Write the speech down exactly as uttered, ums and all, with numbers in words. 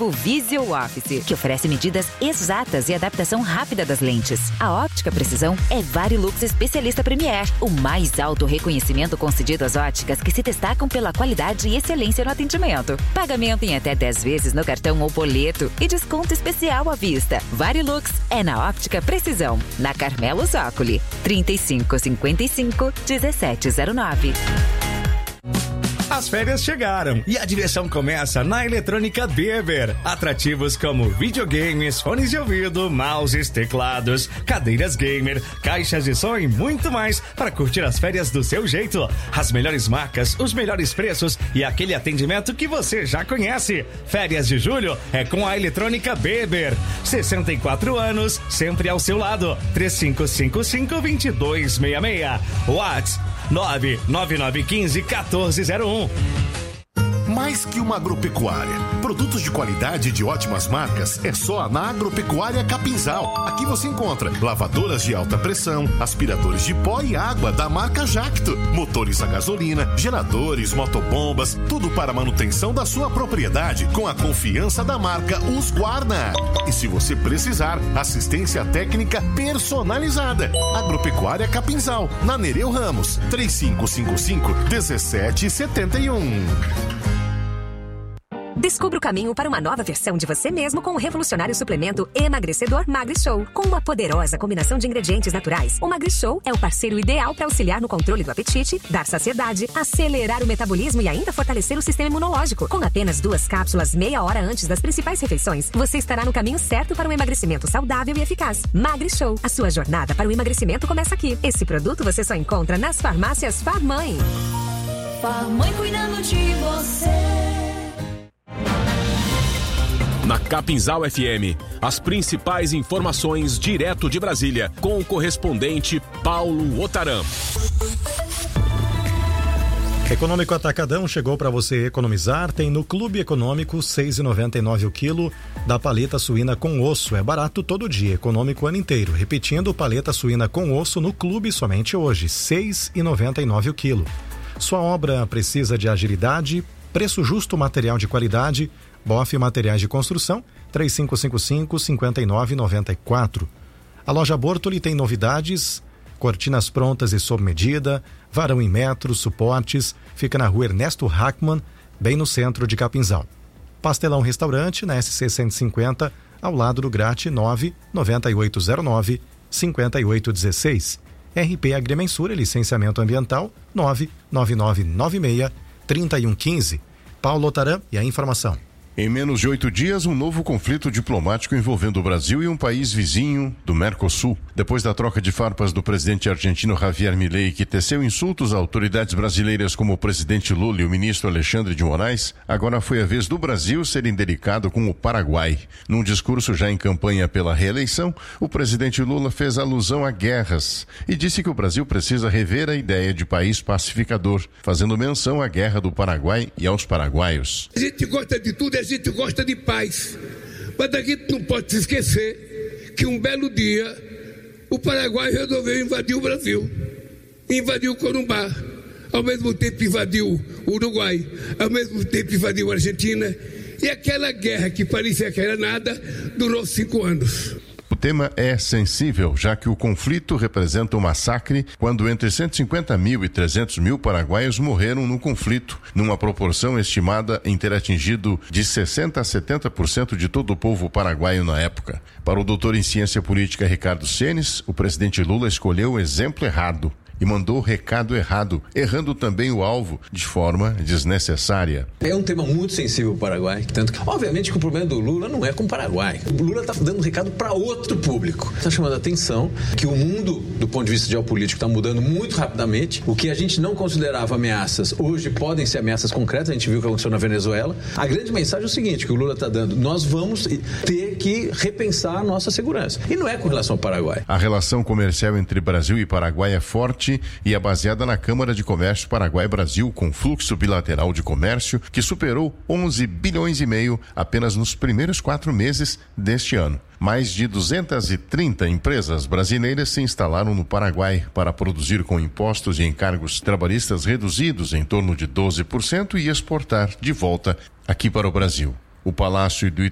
novo Visual Office, que oferece medidas exatas e adaptação rápida das lentes. A óptica precisão é Varilux Especialista Premier, o mais alto reconhecimento concedido às óticas que se destacam pela qualidade e excelência no atendimento. Pagamento em até dez vezes no cartão ou boleto e desconto especial à vista. Varilux é na óptica precisão, na Carmelo Zócoli, trinta e cinco cinquenta e cinco, dezessete zero nove. As férias chegaram e a diversão começa na Eletrônica Beber. Atrativos como videogames, fones de ouvido, mouses, teclados, cadeiras gamer, caixas de som e muito mais para curtir as férias do seu jeito. As melhores marcas, os melhores preços e aquele atendimento que você já conhece. Férias de julho é com a Eletrônica Beber. sessenta e quatro anos, sempre ao seu lado. três cinco cinco cinco, dois dois seis seis. WhatsApp nove nove nove um cinco, um quatro zero um. Mais que uma agropecuária. Produtos de qualidade e de ótimas marcas é só na Agropecuária Capinzal. Aqui você encontra lavadoras de alta pressão, aspiradores de pó e água da marca Jacto, motores a gasolina, geradores, motobombas, tudo para a manutenção da sua propriedade com a confiança da marca Husqvarna. E se você precisar, assistência técnica personalizada. Agropecuária Capinzal, na Nereu Ramos, três cinco cinco cinco, um sete sete um. Descubra o caminho para uma nova versão de você mesmo com o revolucionário suplemento emagrecedor MagriShow. Com uma poderosa combinação de ingredientes naturais, o MagriShow é o parceiro ideal para auxiliar no controle do apetite, dar saciedade, acelerar o metabolismo e ainda fortalecer o sistema imunológico. Com apenas duas cápsulas meia hora antes das principais refeições, você estará no caminho certo para um emagrecimento saudável e eficaz. MagriShow, a sua jornada para o emagrecimento começa aqui. Esse produto você só encontra nas farmácias Farmãe. Farmãe cuidando de você. Na Capinzal F M, as principais informações direto de Brasília, com o correspondente Paulo Otaram. Econômico Atacadão chegou para você economizar. Tem no Clube Econômico seis reais e noventa e nove centavos o quilo da paleta suína com osso. É barato todo dia, econômico o ano inteiro. Repetindo, paleta suína com osso no Clube somente hoje, seis reais e noventa e nove centavos o quilo. Sua obra precisa de agilidade, preço justo, material de qualidade. Boff Materiais de Construção, três cinco cinco cinco, cinco nove nove quatro. A loja Bortoli tem novidades, cortinas prontas e sob medida, varão em metros, suportes, fica na rua Ernesto Hackmann, bem no centro de Capinzal. Pastelão Restaurante, na S C cento e cinquenta, ao lado do Grate, nove nove oito zero nove, cinco oito um seis. R P Agrimensura, licenciamento ambiental, nove nove nove nove seis, três um um cinco. Paulo Otaram e a informação. Em menos de oito dias, um novo conflito diplomático envolvendo o Brasil e um país vizinho do Mercosul. Depois da troca de farpas do presidente argentino Javier Milei, que teceu insultos a autoridades brasileiras como o presidente Lula e o ministro Alexandre de Moraes, agora foi a vez do Brasil ser indelicado com o Paraguai. Num discurso já em campanha pela reeleição, o presidente Lula fez alusão a guerras e disse que o Brasil precisa rever a ideia de país pacificador, fazendo menção à guerra do Paraguai e aos paraguaios. A gente gosta de tudo, a gente gosta de paz, mas a gente não pode se esquecer que um belo dia o Paraguai resolveu invadir o Brasil, invadiu o Corumbá, ao mesmo tempo invadiu o Uruguai, ao mesmo tempo invadiu a Argentina, e aquela guerra que parecia que era nada durou cinco anos. O tema é sensível, já que o conflito representa um massacre quando entre cento e cinquenta mil e trezentos mil paraguaios morreram no conflito, numa proporção estimada em ter atingido de sessenta a setenta por cento de todo o povo paraguaio na época. Para o doutor em ciência política Ricardo Senes, o presidente Lula escolheu o exemplo errado e mandou o recado errado, errando também o alvo de forma desnecessária. É um tema muito sensível o Paraguai, tanto que, obviamente, que o problema do Lula não é com o Paraguai. O Lula está dando um recado para outro público. Está chamando a atenção que o mundo, do ponto de vista geopolítico, está mudando muito rapidamente. O que a gente não considerava ameaças, hoje podem ser ameaças concretas. A gente viu o que aconteceu na Venezuela. A grande mensagem é o seguinte, que o Lula está dando: nós vamos ter que repensar a nossa segurança. E não é com relação ao Paraguai. A relação comercial entre Brasil e Paraguai é forte e é baseada na Câmara de Comércio Paraguai-Brasil, com fluxo bilateral de comércio que superou onze bilhões e meio apenas nos primeiros quatro meses deste ano. Mais de duzentas e trinta empresas brasileiras se instalaram no Paraguai para produzir com impostos e encargos trabalhistas reduzidos em torno de doze por cento e exportar de volta aqui para o Brasil. O Palácio do